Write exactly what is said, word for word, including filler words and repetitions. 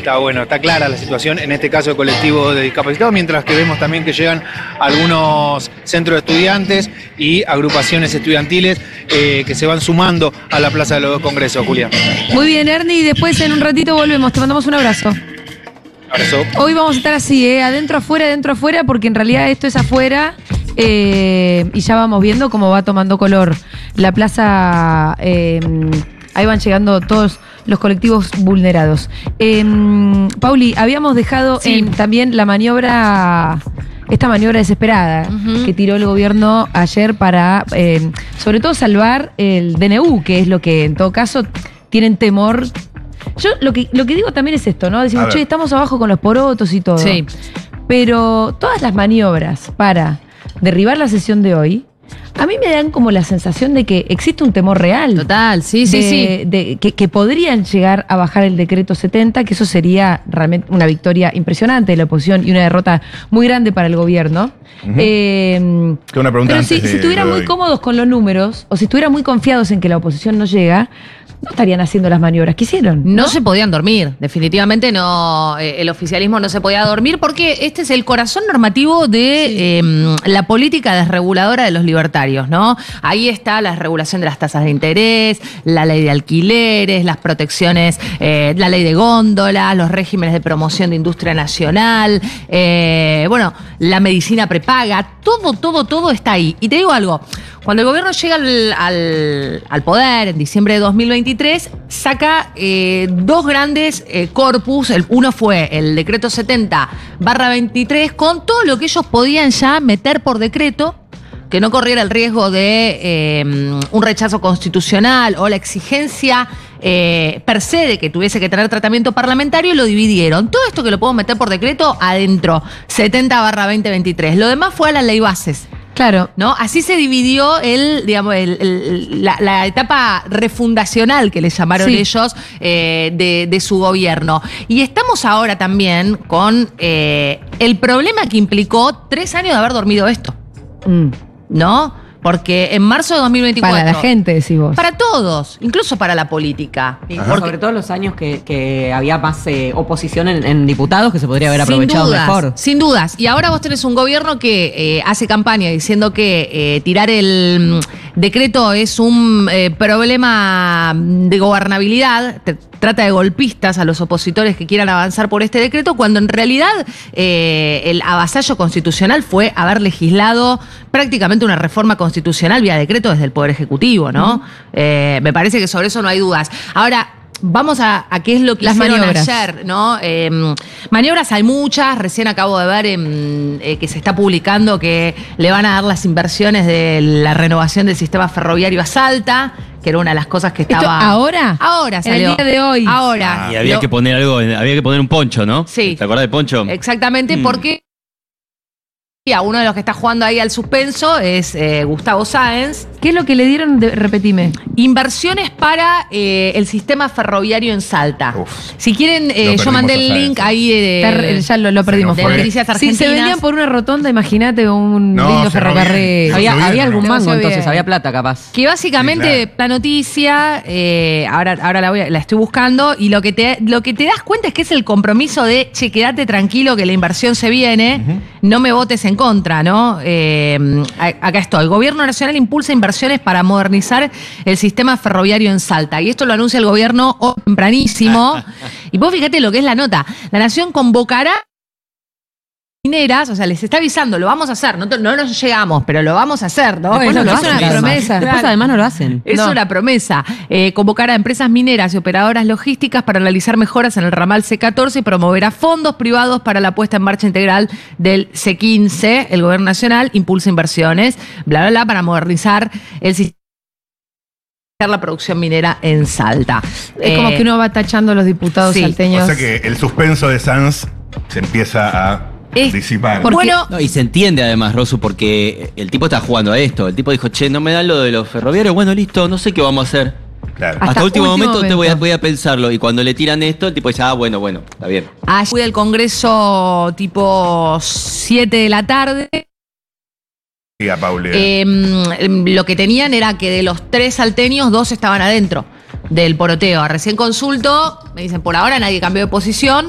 Está bueno, está clara la situación, en este caso el colectivo de discapacitados, mientras que vemos también que llegan algunos centros de estudiantes y agrupaciones estudiantiles eh, que se van sumando a la Plaza de los Congresos, Julia. Muy bien, Ernie, después en un ratito volvemos, te mandamos un abrazo. Abrazo. Hoy vamos a estar así, ¿eh? Adentro, afuera, adentro, afuera, porque en realidad esto es afuera eh, y ya vamos viendo cómo va tomando color la plaza. Eh, ahí van llegando todos los colectivos vulnerados. Eh, Pauli, habíamos dejado sí. en, también la maniobra, esta maniobra desesperada uh-huh. que tiró el gobierno ayer para, eh, sobre todo, salvar el D N U, que es lo que en todo caso tienen temor. Yo lo que, lo que digo también es esto, ¿no? Decimos, che, estamos abajo con los porotos y todo. Sí. Pero todas las maniobras para derribar la sesión de hoy, a mí me dan como la sensación de que existe un temor real. Total, sí, sí, de, sí. De, que, que podrían llegar a bajar el decreto setenta, que eso sería realmente una victoria impresionante de la oposición y una derrota muy grande para el gobierno. Uh-huh. eh, que una pregunta pero si, antes si de, estuvieran de muy hoy. cómodos con los números, o si estuvieran muy confiados en que la oposición no llega, no estarían haciendo las maniobras que hicieron. No, No se podían dormir, definitivamente no, eh, el oficialismo no se podía dormir porque este es el corazón normativo de sí. eh, la política desreguladora de los libertarios, ¿no? Ahí está la regulación de las tasas de interés, la ley de alquileres, las protecciones, eh, la ley de góndolas, los regímenes de promoción de industria nacional, eh, bueno, la medicina prepaga, todo, todo, todo está ahí. Y te digo algo, cuando el gobierno llega al, al, al poder en diciembre de dos mil veintitrés, saca eh, dos grandes eh, corpus. El, uno fue el decreto setenta barra veintitrés, con todo lo que ellos podían ya meter por decreto, que no corriera el riesgo de eh, un rechazo constitucional o la exigencia eh, per se de que tuviese que tener tratamiento parlamentario, y lo dividieron. Todo esto que lo puedo meter por decreto adentro, setenta barra veinte veintitrés. Lo demás fue a la ley bases. Claro. ¿No? Así se dividió el, digamos, el, el, la, la etapa refundacional que le llamaron sí. ellos eh, de, de su gobierno. Y estamos ahora también con eh, el problema que implicó tres años de haber dormido esto. Mm. ¿No? Porque en marzo de dos mil veinticuatro... Para la gente, decís vos. Para todos, incluso para la política. Sí, sobre todo los años que, que había más eh, oposición en, en diputados, que se podría haber aprovechado sin dudas, mejor. Sin dudas. Y ahora vos tenés un gobierno que eh, hace campaña diciendo que eh, tirar el mm, decreto es un eh, problema de gobernabilidad. Te, trata de golpistas a los opositores que quieran avanzar por este decreto, cuando en realidad eh, el avasallo constitucional fue haber legislado prácticamente una reforma constitucional vía decreto desde el Poder Ejecutivo, ¿no? Uh-huh. eh, me parece que sobre eso no hay dudas. Ahora, vamos a, a qué es lo que Las hicieron maniobras. ayer, ¿no? Eh, maniobras hay muchas, recién acabo de ver eh, eh, que se está publicando que le van a dar las inversiones de la renovación del sistema ferroviario a Salta, que era una de las cosas que estaba... ¿Esto ahora? Ahora salió. En el día de hoy. Ahora. Y había Lo... que poner algo, había que poner un poncho, ¿no? Sí. ¿Te acordás de poncho? Exactamente, mm. porque uno de los que está jugando ahí al suspenso es eh, Gustavo Sáenz. ¿Qué es lo que le dieron? De, repetime. Inversiones para eh, el sistema ferroviario en Salta. Uf. Si quieren, eh, yo mandé el link ahí de, ya lo, lo perdimos. de fue. Noticias Si Argentinas. se vendían por una rotonda, imagínate un No, lindo cerró ferrocarril. bien. Había, Bien. había algún Demasiado mango, entonces, bien. había plata capaz. Que básicamente Sí, claro. la noticia, eh, ahora, ahora la, voy a- la estoy buscando, y lo que, te, lo que te das cuenta es que es el compromiso de, che, quédate tranquilo que la inversión se viene, uh-huh. no me votes en contra, ¿no? Eh, a- acá estoy. El Gobierno Nacional impulsa inversiones para modernizar el sistema ferroviario en Salta. Y esto lo anuncia el gobierno hoy tempranísimo. Y vos fíjate lo que es la nota. La Nación convocará mineras, o sea, les está avisando, lo vamos a hacer, no, no nos llegamos, pero lo vamos a hacer, ¿no? Después Es no lo lo que hacen, es una además. promesa. Después Claro. además no lo hacen. Es No. una promesa. Eh, convocar a empresas mineras y operadoras logísticas para realizar mejoras en el ramal C catorce y promover a fondos privados para la puesta en marcha integral del C quince. El Gobierno Nacional impulsa inversiones, bla, bla, bla, para modernizar el sistema, la producción minera en Salta. Es como Eh, que uno va tachando a los diputados sí. salteños. O sea que el suspenso de Sanz se empieza a Es- disipar. Porque- Bueno, No, y se entiende además, Rosu, porque el tipo está jugando a esto. El tipo dijo, che, no me dan lo de los ferroviarios. Bueno, listo, no sé qué vamos a hacer. Claro. Hasta Hasta, último, último momento, te voy a, momento. voy a pensarlo. Y cuando le tiran esto, el tipo dice, ah, bueno, bueno, está bien. ayer fui al Congreso tipo siete de la tarde. Diga, Pauli. Eh, lo que tenían era que de los tres salteños, dos estaban adentro del poroteo. Recién consulto, me dicen, por ahora nadie cambió de posición.